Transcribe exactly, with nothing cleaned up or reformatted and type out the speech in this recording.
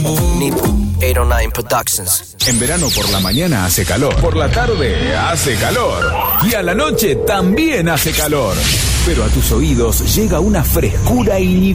Nipo ochocientos nueve Productions. En verano por la mañana hace calor, por la tarde hace calor y a la noche también hace calor. Pero a tus oídos llega una frescura inigualable.